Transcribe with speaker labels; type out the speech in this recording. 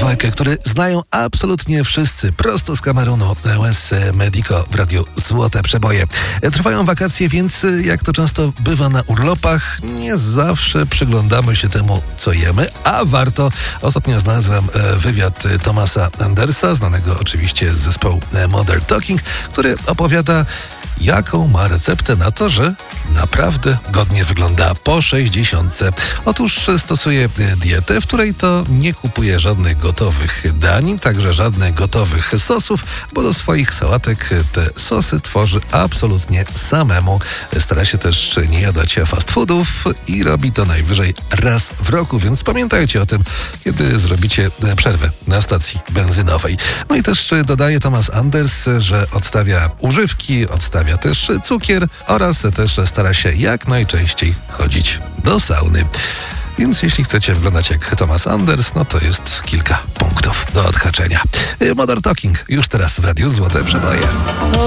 Speaker 1: kawałek, który znają absolutnie wszyscy, prosto z Kamerunu, US Medico w radiu Złote Przeboje. Trwają wakacje, więc jak to często bywa na urlopach, nie zawsze przyglądamy się temu, co jemy, a warto. Ostatnio znalazłem wywiad Thomasa Andersa, znanego oczywiście z zespołu Modern Talking, który opowiada, jaką ma receptę na to, że naprawdę godnie wygląda po 60. Otóż stosuje dietę, w której to nie kupuje żadnych gotowych dań, także żadnych gotowych sosów, bo do swoich sałatek te sosy tworzy absolutnie samemu. Stara się też nie jadać fast foodów i robi to najwyżej raz w roku, więc pamiętajcie o tym, kiedy zrobicie przerwę na stacji benzynowej. No i też dodaje Thomas Anders, że odstawia używki, odstawia też cukier oraz też stara się jak najczęściej chodzić do sauny. Więc jeśli chcecie wyglądać jak Thomas Anders, no to jest kilka punktów do odhaczenia. Modern Talking już teraz w Radiu Złote Przeboje.